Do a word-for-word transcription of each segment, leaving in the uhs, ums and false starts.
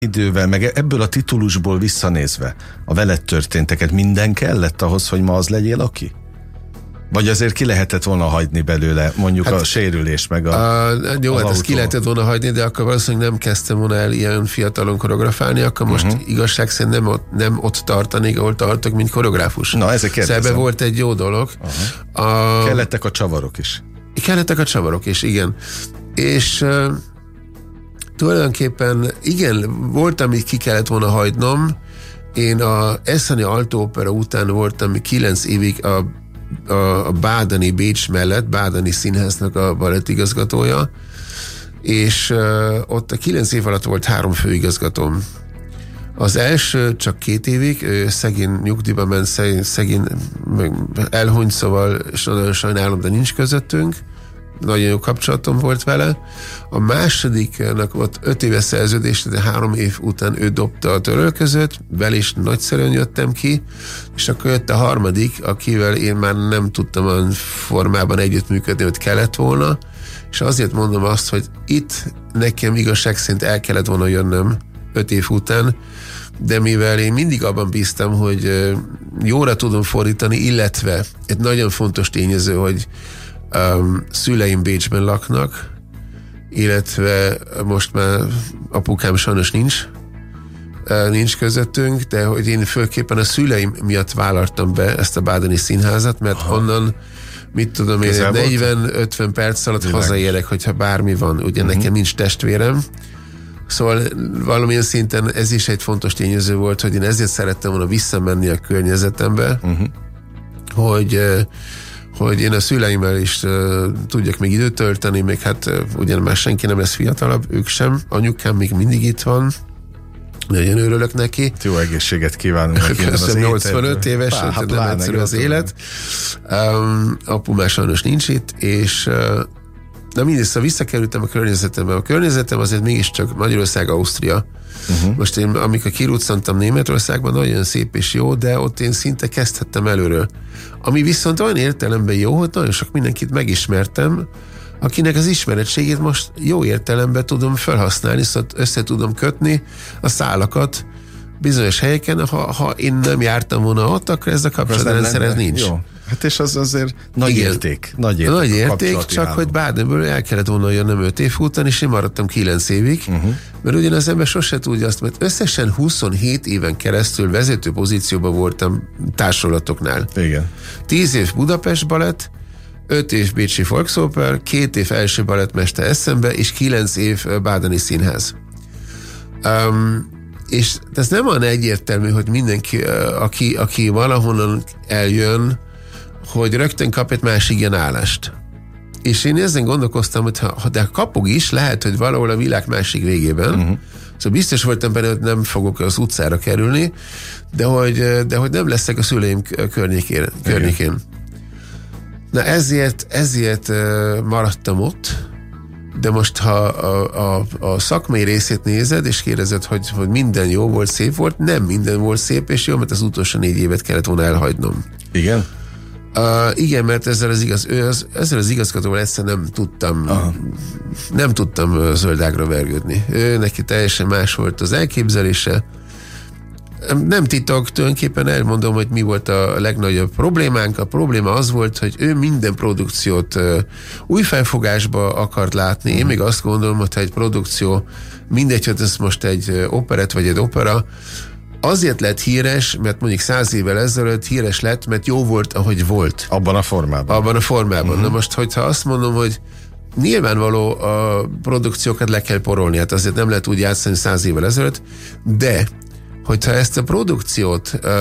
idővel, meg ebből a titulusból visszanézve, a veled történteket minden kellett ahhoz, hogy ma az legyél, aki? Vagy azért ki lehetett volna hagyni belőle mondjuk hát, a sérülés, meg a a Jó, hát ezt ki lehetett volna hagyni, de akkor valószínűleg nem kezdtem volna el ilyen fiatalon koreografálni, akkor most uh-huh. igazság szerint nem ott, nem ott tartanék, ahol tartok, mint koreográfus. Na, ezek kérdezem. Szóval volt egy jó dolog. Uh-huh. A... Kellettek a csavarok is. Kellettek a csavarok is, igen. És uh, tulajdonképpen igen, volt, amit ki kellett volna hagynom. Én a Esseni Alto Opera után voltam kilenc évig a a, a Bádeni Bécs mellett, Bádeni Színháznak a balettigazgatója, és uh, ott a kilenc év alatt volt három főigazgatóm. Az első csak két évig, ő szegény nyugdíjba ment, szegény, szegény elhunyt, szóval és nagyon sajnálom, de nincs közöttünk. Nagyon jó kapcsolatom volt vele. A másodiknak volt öt éves szerződés, de három év után ő dobta a törölközőt, vele is nagyszerűen jöttem ki, és akkor jött a harmadik, akivel én már nem tudtam olyan formában együttműködni, hogy kellett volna, és azért mondom azt, hogy itt nekem igazság szerint el kellett volna jönnöm öt év után, de mivel én mindig abban bíztam, hogy jóra tudom fordítani, illetve egy nagyon fontos tényező, hogy Um, szüleim Bécsben laknak, illetve most már apukám sajnos nincs, uh, nincs közöttünk, de hogy én főképpen a szüleim miatt vállaltam be ezt a Bádeni Színházat, mert Aha. onnan, mit tudom én, negyven-ötven perc alatt Világos. hazaérek, hogyha bármi van. Ugye uh-huh. nekem nincs testvérem, szóval valamilyen szinten ez is egy fontos tényező volt, hogy én ezért szerettem volna visszamenni a környezetembe, uh-huh. hogy uh, hogy én a szüleimmel is uh, tudjak még időt tölteni, még hát uh, ugyan már senki nem lesz fiatalabb, ők sem, anyukám még mindig itt van, nagyon örülök neki. Jó egészséget kívánunk neki. Köszönöm, nyolcvanöt éves, Pá, hát nem egyszerű az élet. Um, apu már sajnos nincs itt, és uh, de mindegy, szóval visszakerültem a környezetembe. A környezetem azért mégiscsak Magyarország, Ausztria. Uh-huh. Most én, amikor kiruccantam Németországban, nagyon szép és jó, de ott én szinte kezdhettem előről. Ami viszont olyan értelemben jó, hogy nagyon sok mindenkit megismertem, akinek az ismeretségét most jó értelemben tudom felhasználni, szóval össze tudom kötni a szálakat bizonyos helyeken, ha, ha én nem jártam volna ott, akkor ez a kapcsolatrendszer nincs. Jó. Hát és az azért nagy Igen. érték. Nagy érték, nagy érték csak állom. Hogy Bádenből el kellett volna jönnöm öt év után, és én maradtam kilenc évig, uh-huh. mert ugyan az ember sose tudja azt, mert összesen huszonhét éven keresztül vezető pozícióban voltam társulatoknál. Igen. tíz év Budapest Balett, öt év Bécsi Volksoper, két év első balettmester Eszenbe, és kilenc év Bádeni Színház. Um, és ez nem olyan egyértelmű, hogy mindenki, aki, aki valahonnan eljön, hogy rögtön kap egy másik ilyen állást. És én ezen gondolkoztam, hogy ha, ha de kapok is, lehet, hogy valahol a világ másik végében, uh-huh. szóval biztos voltam benne, hogy nem fogok az utcára kerülni, de hogy, de hogy nem leszek a szüleim környékén. környékén. Na ezért, ezért maradtam ott, de most ha a, a, a szakmai részét nézed, és kérdezed, hogy, hogy minden jó volt, szép volt, nem minden volt szép és jó, mert az utolsó négy évet kellett volna elhagynom. Igen? Uh, igen, mert ezzel az, igaz, az, ezzel az igazgatóval egyszer nem tudtam Aha. nem tudtam zöldágra vergődni. Ő neki teljesen más volt az elképzelése. Nem titok, tulajdonképpen elmondom, hogy mi volt a legnagyobb problémánk. A probléma az volt, hogy ő minden produkciót uh, új felfogásba akart látni. Én még azt gondolom, hogy egy produkció, mindegy, hogy ez most egy operett vagy egy opera, azért lett híres, mert mondjuk száz évvel ezelőtt híres lett, mert jó volt, ahogy volt. Abban a formában. Abban a formában. Uh-huh. Na most, hogyha azt mondom, hogy nyilvánvaló a produkciókat le kell porolni, hát azért nem lehet úgy játszani száz évvel ezelőtt, de hogyha ezt a produkciót uh,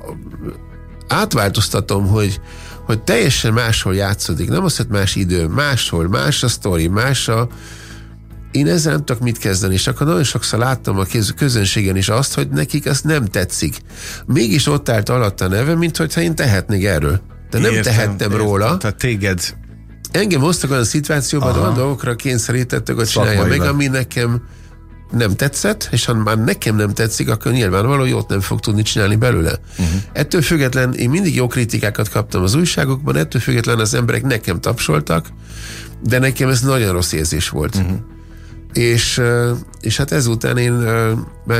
átváltoztatom, hogy, hogy teljesen máshol játszódik, nem az, hogy más idő, máshol, más a sztori, más a én ezzel nem tudok mit kezdeni, és akkor nagyon sokszor láttam a közönségen is azt, hogy nekik ezt nem tetszik. Mégis ott állt alatt a neve, mint hogyha én tehetnék erről. De nem értem, tehettem értem. róla. Tehát téged... Engem hoztak olyan szituációban, olyan dolgokra kényszerítettek, hogy csináljam meg, ami nekem nem tetszett, és ha már nekem nem tetszik, akkor nyilvánvaló jót nem fog tudni csinálni belőle. Uh-huh. Ettől független, én mindig jó kritikákat kaptam az újságokban, ettől független az emberek nekem tapsoltak, de nekem ez nagyon rossz érzés volt. Uh-huh. És, és hát ezután én